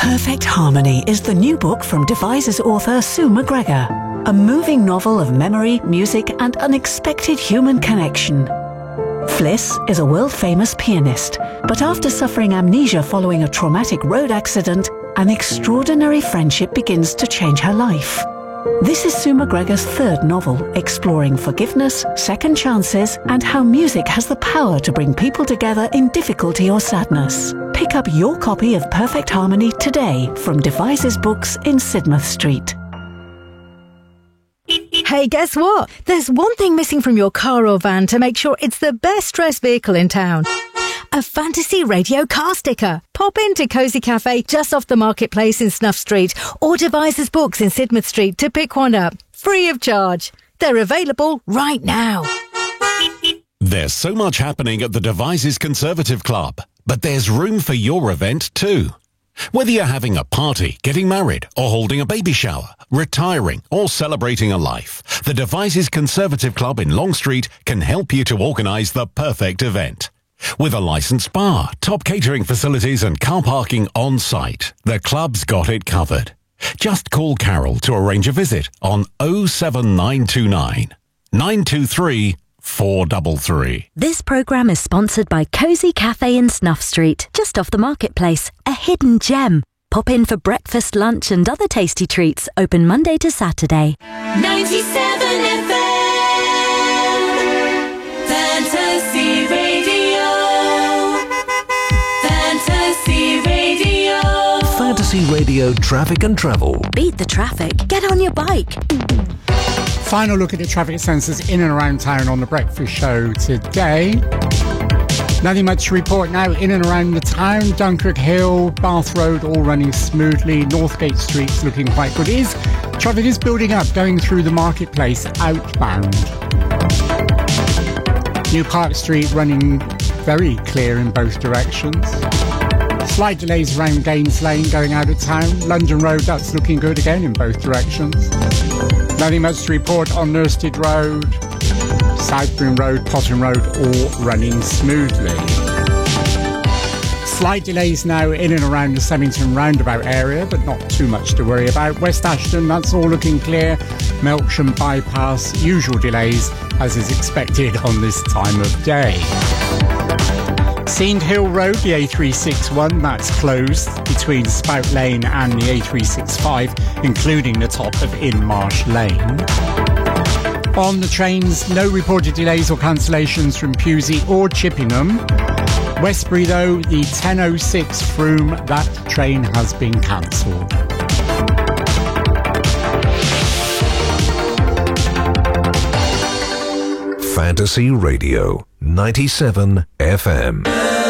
Perfect Harmony is the new book from Devises author Sue McGregor. A moving novel of memory, music and unexpected human connection. Fliss is a world-famous pianist, but after suffering amnesia following a traumatic road accident, an extraordinary friendship begins to change her life. This is Sue McGregor's third novel, exploring forgiveness, second chances, and how music has the power to bring people together in difficulty or sadness. Pick up your copy of Perfect Harmony today from Devises Books in Sidmouth Street. Hey, guess what? There's one thing missing from your car or van to make sure it's the best dressed vehicle in town. A Fantasy Radio car sticker. Pop into Cosy Cafe just off the Marketplace in Snuff Street or Devises Books in Sidmouth Street to pick one up, free of charge. They're available right now. There's so much happening at the Devises Conservative Club, but there's room for your event too. Whether you're having a party, getting married, or holding a baby shower, retiring, or celebrating a life, the Devises Conservative Club in Long Street can help you to organise the perfect event. With a licensed bar, top catering facilities and car parking on site, the club's got it covered. Just call Carol to arrange a visit on 07929 923 433. This programme is sponsored by Cosy Cafe in Snuff Street, just off the Marketplace, a hidden gem. Pop in for breakfast, lunch and other tasty treats, open Monday to Saturday. 97 FM, Fantasy Radio, Fantasy Radio. Fantasy Radio Traffic and Travel. Beat the traffic, get on your bike. Final look at the traffic sensors in and around town on the Breakfast Show today. Nothing much to report now in and around the town. Dunkirk Hill, Bath Road all running smoothly. Northgate Street's looking quite good. Traffic is building up going through the Marketplace outbound. New Park Street running very clear in both directions. Slight delays around Gaines Lane going out of town. London Road, that's looking good again in both directions. Nothing much to report on Nursted Road, Southbourne Road, Potton Road, all running smoothly. Slight delays now in and around the Semmington roundabout area, but not too much to worry about. West Ashton, that's all looking clear. Melksham bypass, usual delays as is expected on this time of day. Seand Hill Road, the A361, that's closed between Spout Lane and the A365, including the top of Inmarsh Lane. On the trains, no reported delays or cancellations from Pewsey or Chippenham. Westbury, though, the 10:06 Frome, that train has been cancelled. Fantasy Radio 97 FM.